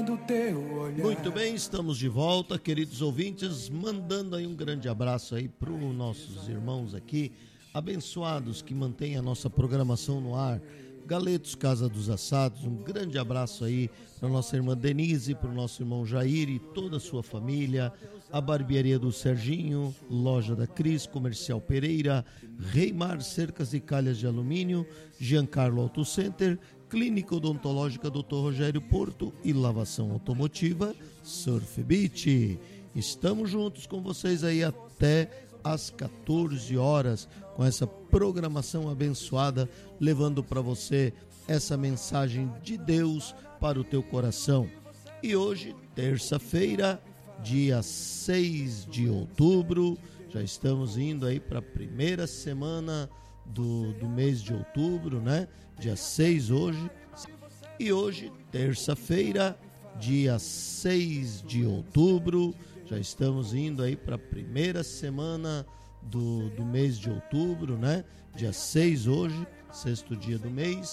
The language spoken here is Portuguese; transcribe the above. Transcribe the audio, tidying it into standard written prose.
do teu olhar. Muito bem, estamos de volta, queridos ouvintes, mandando aí um grande abraço aí para os nossos irmãos aqui, abençoados, que mantêm a nossa programação no ar. Galetos Casa dos Assados, um grande abraço aí para nossa irmã Denise, para o nosso irmão Jair e toda a sua família, a Barbearia do Serginho, Loja da Cris, Comercial Pereira, Reimar Cercas e Calhas de Alumínio, Giancarlo Auto Center, Clínica Odontológica Dr. Rogério Porto e Lavação Automotiva Surf Beach. Estamos juntos com vocês aí até às 14 horas com essa programação abençoada, levando para você essa mensagem de Deus para o teu coração. E hoje, terça-feira, dia 6 de outubro, já estamos indo aí para a primeira semana do mês de outubro, né? Dia 6 hoje. E hoje, terça-feira, dia 6 de outubro, já estamos indo aí para a primeira semana do mês de outubro, né? Dia 6 hoje, sexto dia do mês.